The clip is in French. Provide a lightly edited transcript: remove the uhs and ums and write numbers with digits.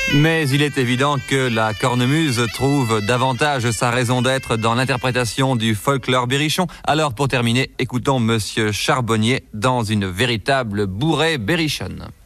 Mais il est évident que la cornemuse trouve davantage sa raison d'être dans l'interprétation du folklore berrichon. Alors pour terminer, écoutons Monsieur Charbonnier dans une véritable bourrée berrichonne.